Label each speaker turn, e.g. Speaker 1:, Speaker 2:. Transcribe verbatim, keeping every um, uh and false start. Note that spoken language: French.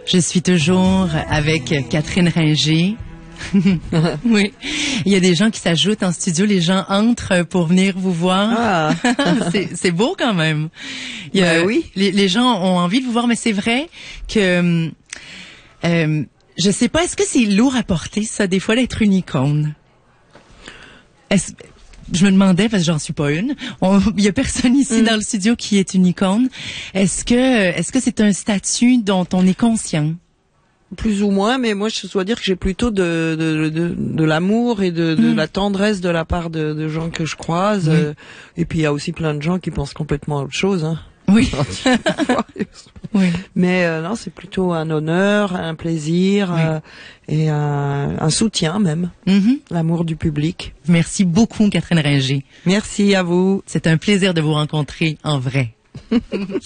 Speaker 1: Je suis toujours avec Catherine Ringer. Oui. Il y a des gens qui s'ajoutent en studio. Les gens entrent pour venir vous voir.
Speaker 2: Ah.
Speaker 1: c'est, c'est beau quand même. Il y a,
Speaker 2: ben oui.
Speaker 1: Les, les gens ont envie de vous voir, mais c'est vrai que euh, je sais pas. Est-ce que c'est lourd à porter ça des fois d'être une icône? Est-ce, je me demandais parce que j'en suis pas une. On, il y a personne ici mm. dans le studio qui est une icône. Est-ce que est-ce que c'est un statut dont on est conscient?
Speaker 2: Plus ou moins, mais moi je dois dire que j'ai plutôt de de, de, de l'amour et de, de mmh. la tendresse de la part de, de gens que je croise. Oui. Euh, et puis il y a aussi plein de gens qui pensent complètement à autre chose. Hein.
Speaker 1: Oui. Oui.
Speaker 2: Mais euh, non, c'est plutôt un honneur, un plaisir oui. euh, et un, un soutien même. Mmh. L'amour du public.
Speaker 1: Merci beaucoup, Catherine Ringer.
Speaker 2: Merci à vous.
Speaker 1: C'est un plaisir de vous rencontrer en vrai.